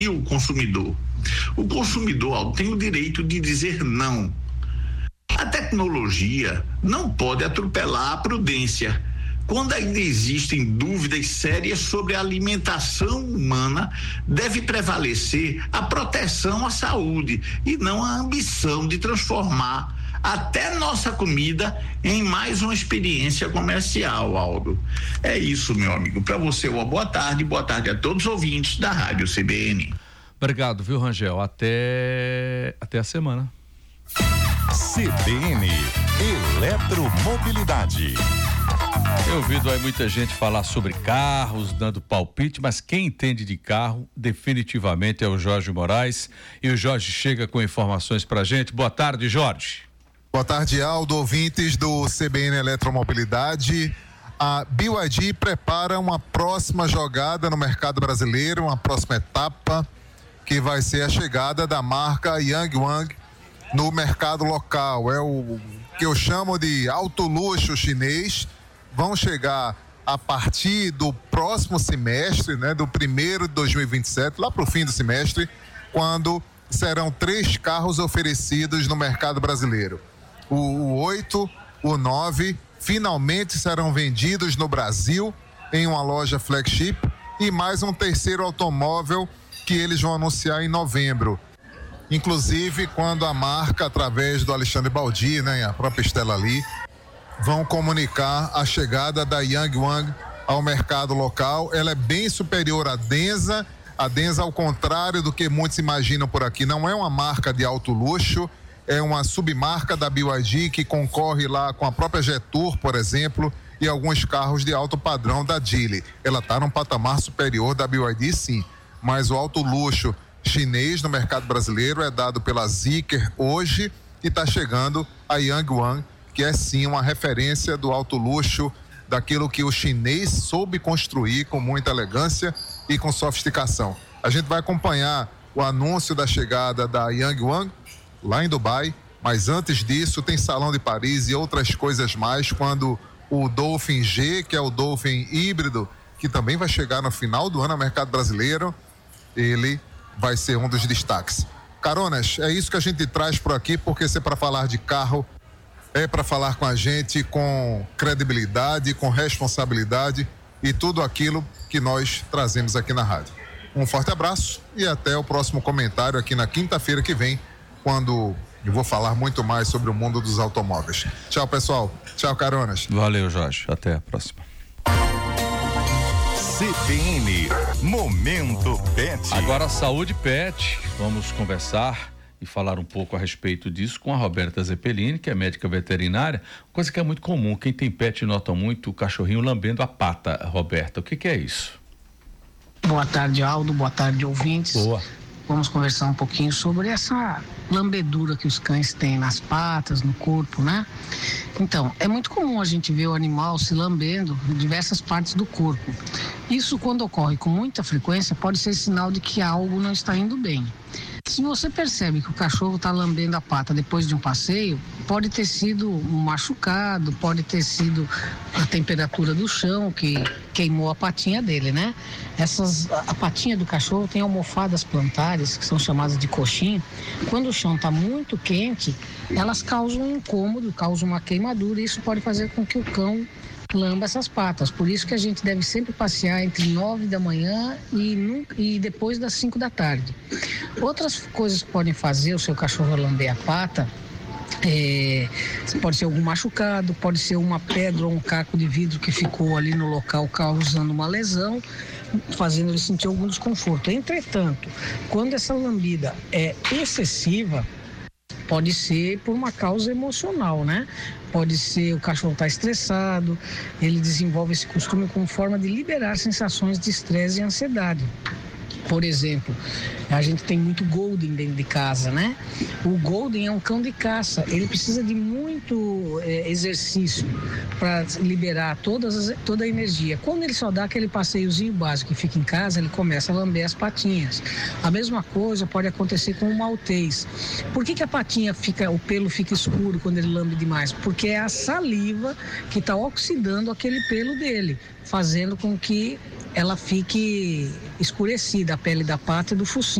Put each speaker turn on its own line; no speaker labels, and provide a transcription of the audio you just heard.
E o consumidor? O consumidor tem o direito de dizer não. A tecnologia não pode atropelar a prudência. Quando ainda existem dúvidas sérias sobre a alimentação humana, deve prevalecer a proteção à saúde e não a ambição de transformar até nossa comida em mais uma experiência comercial, Aldo. É isso, meu amigo. Para você, uma boa tarde a todos os ouvintes da Rádio CBN.
Obrigado, viu, Rangel? Até a semana.
CBN Eletromobilidade.
Eu ouvido aí muita gente falar sobre carros, dando palpite, mas quem entende de carro definitivamente é o Jorge Moraes, e o Jorge chega com informações pra gente. Boa tarde, Jorge.
Boa tarde, Aldo, ouvintes do CBN Eletromobilidade. A BYD prepara uma próxima jogada no mercado brasileiro, uma próxima etapa, que vai ser a chegada da marca Yangwang no mercado local. É o que eu chamo de alto luxo chinês. Vão chegar a partir do próximo semestre, né, do primeiro de 2027, lá para o fim do semestre, quando serão 3 carros oferecidos no mercado brasileiro. O 8, o 9, finalmente serão vendidos no Brasil em uma loja flagship, e mais um terceiro automóvel que eles vão anunciar em novembro. Inclusive, quando a marca, através do Alexandre Baldi, né, a própria Stella Lee, vão comunicar a chegada da Yangwang ao mercado local. Ela é bem superior à Denza. A Denza, ao contrário do que muitos imaginam por aqui, não é uma marca de alto luxo, é uma submarca da BYD que concorre lá com a própria Jetour, por exemplo, e alguns carros de alto padrão da Geely. Ela está num patamar superior da BYD, sim, mas o alto luxo chinês no mercado brasileiro é dado pela Zeekr hoje, e está chegando a Yangwang, que é sim uma referência do alto luxo, daquilo que o chinês soube construir com muita elegância e com sofisticação. A gente vai acompanhar o anúncio da chegada da Yangwang lá em Dubai, mas antes disso tem Salão de Paris e outras coisas mais, quando o Dolphin G, que é o Dolphin híbrido, que também vai chegar no final do ano ao mercado brasileiro, ele vai ser um dos destaques. Caronas, é isso que a gente traz por aqui, porque se é para falar de carro, é para falar com a gente com credibilidade, com responsabilidade e tudo aquilo que nós trazemos aqui na rádio. Um forte abraço e até o próximo comentário aqui na quinta-feira que vem, quando eu vou falar muito mais sobre o mundo dos automóveis. Tchau, pessoal. Tchau, Caronas.
Valeu, Jorge. Até a próxima.
CBN Momento Pet.
Agora, saúde pet. Vamos conversar e falar um pouco a respeito disso com a Roberta Zeppelini, que é médica veterinária, coisa que é muito comum. Quem tem pet nota muito o cachorrinho lambendo a pata. Roberta, o que é isso?
Boa tarde, Aldo. Boa tarde, ouvintes.
Boa.
Vamos conversar um pouquinho sobre essa lambedura que os cães têm nas patas, no corpo, né? Então, é muito comum a gente ver o animal se lambendo em diversas partes do corpo. Isso, quando ocorre com muita frequência, pode ser sinal de que algo não está indo bem. Se você percebe que o cachorro está lambendo a pata depois de um passeio, pode ter sido um machucado, pode ter sido a temperatura do chão que queimou a patinha dele, né? A patinha do cachorro tem almofadas plantares, que são chamadas de coxim. Quando o chão está muito quente, elas causam um incômodo, causam uma queimadura, e isso pode fazer com que o cão lamba essas patas. Por isso que a gente deve sempre passear entre 9 da manhã e depois das 5 da tarde. Outras coisas que podem fazer o seu cachorro lamber a pata pode ser algum machucado, pode ser uma pedra ou um caco de vidro que ficou ali no local causando uma lesão, fazendo ele sentir algum desconforto. Entretanto, quando essa lambida é excessiva, pode ser por uma causa emocional, né? Pode ser o cachorro estar estressado, ele desenvolve esse costume como forma de liberar sensações de estresse e ansiedade. Por exemplo, a gente tem muito Golden dentro de casa, né? O Golden é um cão de caça, ele precisa de muito exercício para liberar toda a energia. Quando ele só dá aquele passeiozinho básico e fica em casa, ele começa a lamber as patinhas. A mesma coisa pode acontecer com o maltês. Por que a patinha o pelo fica escuro quando ele lambe demais? Porque é a saliva que está oxidando aquele pelo dele. fazendo com que ela fique escurecida, a pele da pata e do focinho.